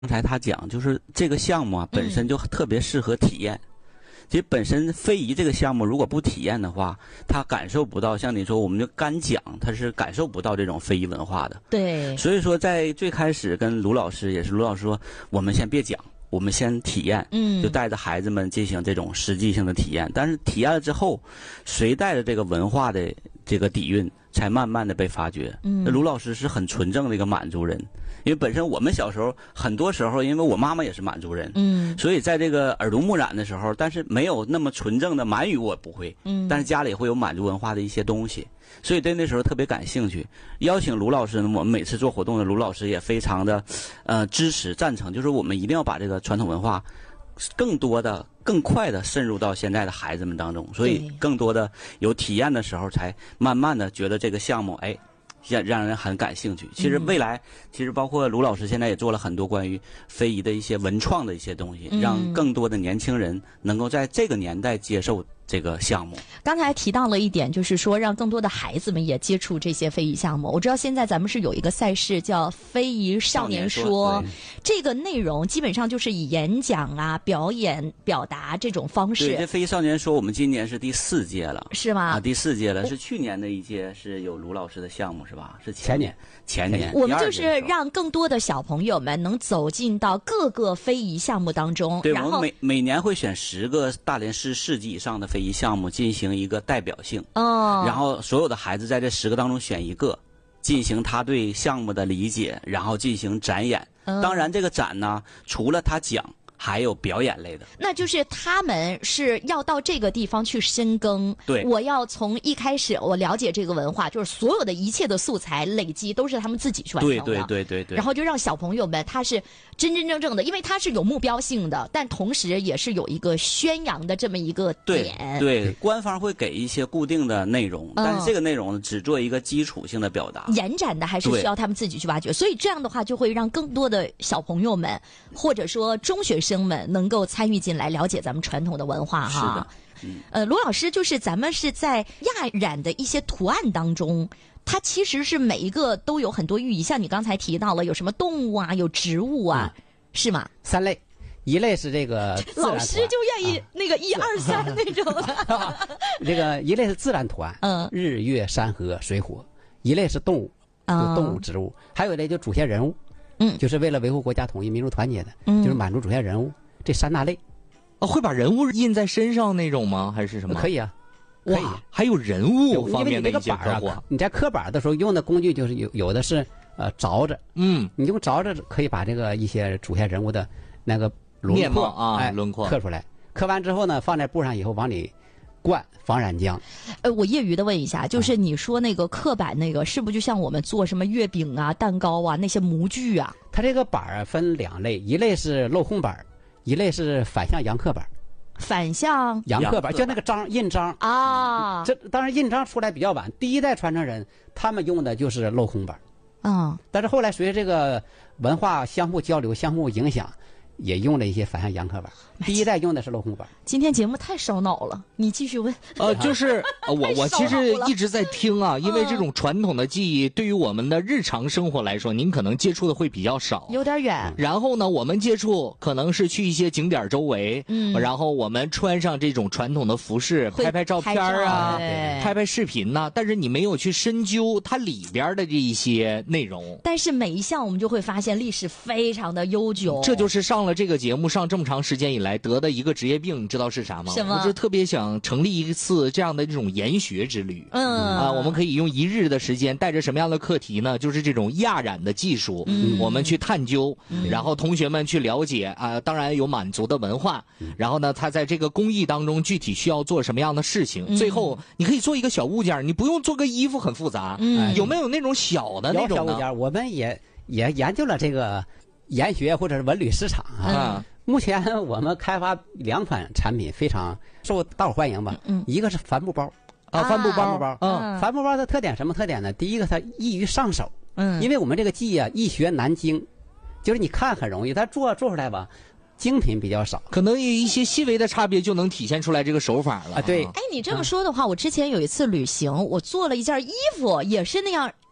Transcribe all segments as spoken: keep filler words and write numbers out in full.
刚才他讲，就是这个项目啊，本身就特别适合体验。嗯、其实本身非遗这个项目，如果不体验的话，他感受不到。像你说，我们就干讲，他是感受不到这种非遗文化的。 对。 所以说，在最开始跟卢老师也是，卢老师说，我们先别讲，我们先体验，嗯，就带着孩子们进行这种实际性的体验。但是体验了之后，谁带着这个文化的这个底蕴，才慢慢的被发掘。嗯，卢老师是很纯正的一个满族人。因为本身我们小时候很多时候，因为我妈妈也是满族人，嗯，所以在这个耳濡目染的时候，但是没有那么纯正的满语我不会，嗯，但是家里会有满族文化的一些东西，所以对那时候特别感兴趣。邀请卢老师呢，我们每次做活动的卢老师也非常的，呃，支持赞成，就是我们一定要把这个传统文化更多的、更快的渗入到现在的孩子们当中，所以更多的有体验的时候，才慢慢的觉得这个项目，哎。让让人很感兴趣。其实未来，嗯、其实包括卢老师现在也做了很多关于非遗的一些文创的一些东西，嗯、让更多的年轻人能够在这个年代接受这个项目。 刚才提到了一点，就是说让更多的孩子们也接触这些非遗项目。我知道现在咱们是有一个赛事叫非遗少年说，这个内容基本上就是以演讲啊、表演、表达这种方式。 对，这非遗少年说我们今年是第四届了， 是吗？ 啊，第四届了，是去年的一届是有卢老师的项目是吧？是前年，前年。 我们就是让更多的小朋友们能走进到各个非遗项目当中。 对， 然后我们每每年会选十个大连市市级以上的非遗项目进行一个代表性。哦。然后所有的孩子在这十个当中选一个，进行他对项目的理解，然后进行展演。嗯、当然，这个展呢，除了他讲。还有表演类的， 那就是他们是要到这个地方去深耕。 对， 我要从一开始我了解这个文化，就是所有的一切的素材累积都是他们自己传承的。 对对对对对。 然后就让小朋友们他是真真正正的，因为他是有目标性的，但同时也是有一个宣扬的这么一个点。 对，对官方会给一些固定的内容，嗯、但是这个内容只做一个基础性的表达。 延展的还是需要他们自己去挖掘，所以这样的话就会让更多的小朋友们或者说中学生们能够参与进来，了解咱们传统的文化哈。 是的，嗯， 呃，罗老师，就是咱们是在亚染的一些图案当中，它其实是每一个都有很多寓意，像你刚才提到了，有什么动物啊，有植物啊，嗯、是吗？ 三类，一类是这个自然图案， 老师就愿意、啊、那个一二三那种的。 这个一类是自然图案，嗯，日月山河水火；一类是动物，就动物植物；嗯、还有一类就主线人物。嗯，就是为了维护国家统一、民族团结的，嗯，就是满族主线人物这三大类。 哦，会把人物印在身上那种吗？还是什么？ 可以啊，可以。 还有人物方面的一些刻画。你在刻板的时候用的工具就是有有的是呃凿着，嗯，你用凿着可以把这个一些主线人物的那个轮廓啊、哎、轮廓刻出来。刻完之后呢，放在布上以后往里灌防染浆。 呃，我业余的问一下，就是你说那个刻板那个，是不是就像我们做什么月饼啊、蛋糕啊那些模具啊？ 它这个板儿分两类，一类是镂空板，一类是反向阳刻板。 反向阳刻板就那个章印章啊，这当然印章出来比较晚，第一代传承人他们用的就是镂空板。嗯，但是后来随着这个文化相互交流、相互影响。也用了一些反向阳刻板，第一代用的是镂空板。 今天节目太烧脑了，你继续问。 呃，就是呃，我我其实一直在听啊，因为这种传统的技艺对于我们的日常生活来说，您可能接触的会比较少， 有点远。 然后呢，我们接触可能是去一些景点周围，嗯，然后我们穿上这种传统的服饰，拍拍照片啊，拍拍视频呐、啊，但是你没有去深究它里边的这一些内容。 但是每一项我们就会发现历史非常的悠久， 这就是上了这个节目上这么长时间以来得的一个职业病，你知道是啥吗？ 什么？ 我就特别想成立一次这样的这种研学之旅。嗯啊，我们可以用一日的时间，带着什么样的课题呢？就是这种亚染的技术，嗯、我们去探究，嗯、然后同学们去了解啊、呃，当然有满族的文化，嗯、然后呢，他在这个工艺当中具体需要做什么样的事情？嗯、最后你可以做一个小物件，你不用做个衣服很复杂。嗯，有没有那种小的那种呢？ 小物件，我们也也研究了这个。研学或者是文旅市场啊，嗯、目前我们开发两款产品非常受大伙欢迎吧。嗯，一个是帆布包啊，帆布包， 帆布包，嗯，帆布包的特点什么特点呢？第一个它易于上手，嗯，因为我们这个技艺啊易学难精，就是你看很容易，它做做出来吧。精品比较少， 可能有一些细微的差别就能体现出来这个手法了啊。对， 哎，你这么说的话，嗯、我之前有一次旅行，我做了一件衣服，也是那样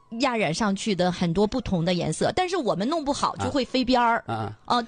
压染上去的很多不同的颜色，但是我们弄不好就会飞边儿。啊，哦，